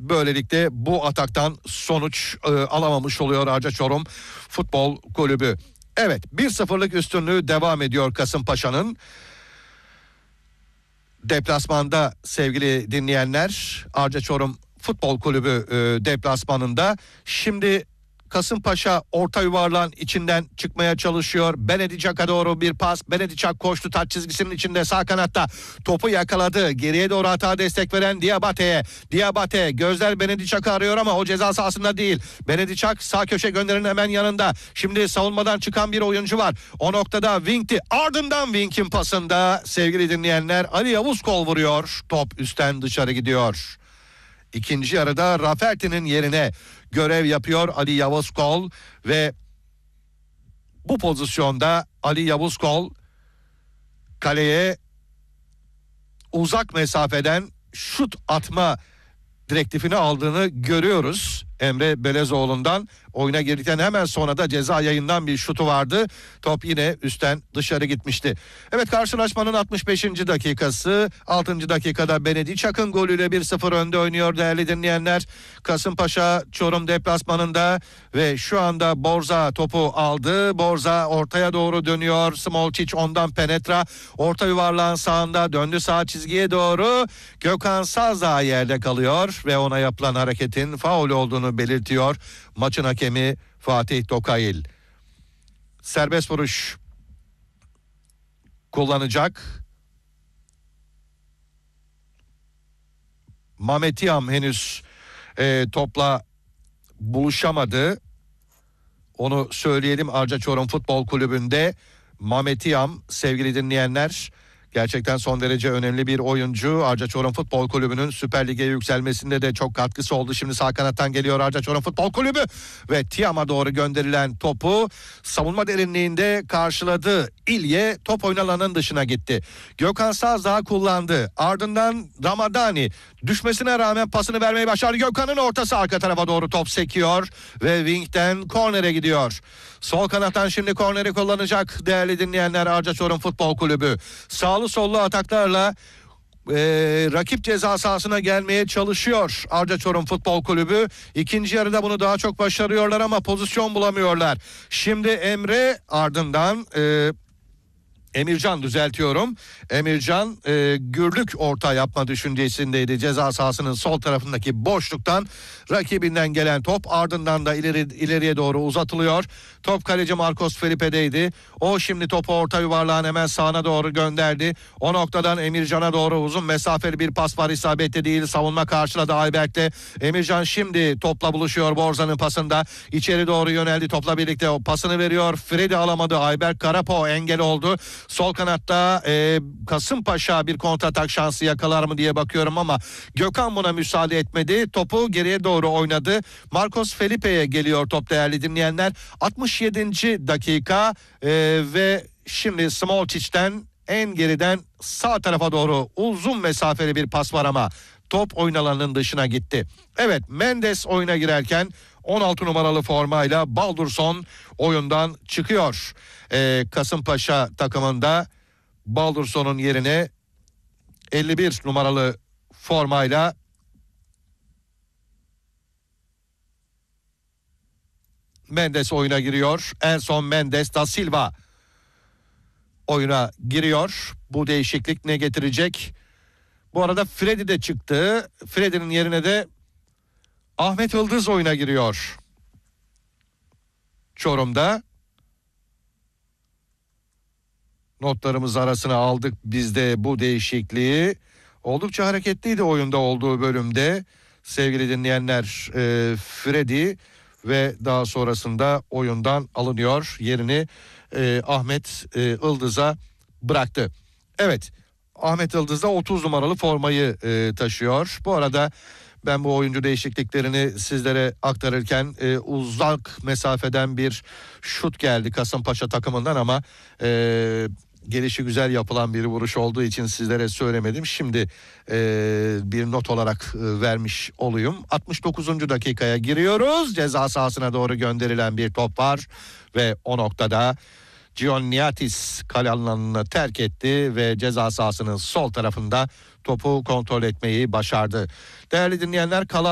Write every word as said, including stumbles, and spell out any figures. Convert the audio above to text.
böylelikle bu ataktan sonuç e, alamamış oluyor Arca Çorum Futbol Kulübü. Evet, bir sıfırlık üstünlüğü devam ediyor Kasımpaşa'nın. Deplasmanda sevgili dinleyenler, Arca Çorum Futbol Kulübü e, deplasmanında. Şimdi Kasımpaşa orta yuvarlağın içinden çıkmaya çalışıyor. Benedicak'a doğru bir pas. Benedicak koştu taç çizgisinin içinde sağ kanatta. Topu yakaladı. Geriye doğru hata destek veren Diabate'ye. Diabate gözler Benedicak'ı arıyor ama o ceza sahasında değil. Benedicak sağ köşe gönderinin hemen yanında. Şimdi savunmadan çıkan bir oyuncu var. O noktada Wink'ti. Ardından Wink'in pasında sevgili dinleyenler Ali Yavuzkol vuruyor. Top üstten dışarı gidiyor. İkinci yarıda Rafferty'nin yerine görev yapıyor Ali Yavuzkol ve bu pozisyonda Ali Yavuzkol kaleye uzak mesafeden şut atma direktifini aldığını görüyoruz. Emre Belezoğlu'ndan oyuna girdikten hemen sonra da ceza yayından bir şutu vardı. Top yine üstten dışarı gitmişti. Evet, karşılaşmanın altmış beşinci dakikası. altıncı dakikada Benedicak'ın golüyle bir sıfır önde oynuyor değerli dinleyenler. Kasımpaşa Çorum deplasmanında ve şu anda Borza topu aldı. Borza ortaya doğru dönüyor. Smolcic ondan penetra. Orta yuvarlağın sağında döndü sağ çizgiye doğru. Gökhan Sazdağ yerde kalıyor ve ona yapılan hareketin faul olduğunu belirtiyor maçın hakemi Fatih Tokayil. Serbest vuruş kullanacak. Mametiyam henüz e, topla buluşamadı. Onu söyleyelim, Arca Çorum Futbol Kulübü'nde Mametiyam sevgili dinleyenler gerçekten son derece önemli bir oyuncu. Arca Çorum Futbol Kulübü'nün Süper Lig'e yükselmesinde de çok katkısı oldu. Şimdi sağ kanattan geliyor Arca Çorum Futbol Kulübü ve Tiam'a doğru gönderilen topu savunma derinliğinde karşıladı. İlye top oyun alanının dışına gitti. Gökhan Sazdağ kullandı. Ardından Ramadani düşmesine rağmen pasını vermeyi başardı. Gökhan'ın ortası arka tarafa doğru top sekiyor ve Wink'ten kornere gidiyor. Sol kanattan şimdi korneri kullanacak değerli dinleyenler Arca Çorum Futbol Kulübü. Sağlı sollu ataklarla e, rakip ceza sahasına gelmeye çalışıyor Arca Çorum Futbol Kulübü. İkinci yarıda bunu daha çok başarıyorlar ama pozisyon bulamıyorlar. Şimdi Emre ardından e, Emircan düzeltiyorum. Emircan e, gürlük orta yapma düşüncesindeydi. Ceza sahasının sol tarafındaki boşluktan rakibinden gelen top ardından da ileri ileriye doğru uzatılıyor. Top kaleci Marcos Felipe'deydi. O şimdi topu orta yuvarlağın hemen sağına doğru gönderdi. O noktadan Emircan'a doğru uzun mesafeli bir pas var, isabetli değil. Savunma karşıladı Ayberk'te. Emircan şimdi topla buluşuyor Borza'nın pasında. İçeri doğru yöneldi, topla birlikte o pasını veriyor. Freddy alamadı. Ayberk Karapo engel oldu. Sol kanatta e, Kasımpaşa bir kontratak şansı yakalar mı diye bakıyorum ama Gökhan buna müsaade etmedi. Topu geriye doğru oynadı. Marcos Felipe'ye geliyor top değerli dinleyenler. altmış yedinci dakika e, ve şimdi Smolcic'ten en geriden sağ tarafa doğru uzun mesafeli bir pas var ama top oyun alanının dışına gitti. Evet, Mendes oyuna girerken on altı numaralı formayla Baldurson oyundan çıkıyor. Ee, Kasımpaşa takımında Baldurson'un yerine elli bir numaralı formayla Mendes oyuna giriyor. Erson Mendes da Silva oyuna giriyor. Bu değişiklik ne getirecek? Bu arada Freddy de çıktı. Freddy'nin yerine de Ahmet Yıldız oyuna giriyor Çorum'da. Notlarımız arasına aldık biz de bu değişikliği. Oldukça hareketliydi oyunda olduğu bölümde. Sevgili dinleyenler, e, Freddy ve daha sonrasında oyundan alınıyor. Yerini e, Ahmet e, Yıldız'a bıraktı. Evet, Ahmet Yıldız da otuz numaralı formayı e, taşıyor. Bu arada ben bu oyuncu değişikliklerini sizlere aktarırken e, uzak mesafeden bir şut geldi Kasımpaşa takımından ama e, gelişi güzel yapılan bir vuruş olduğu için sizlere söylemedim. Şimdi e, bir not olarak e, vermiş olayım. altmış dokuzuncu dakikaya giriyoruz. Ceza sahasına doğru gönderilen bir top var ve o noktada Gianniatis kale alanını terk etti ve ceza sahasının sol tarafında topu kontrol etmeyi başardı. Değerli dinleyenler, kalan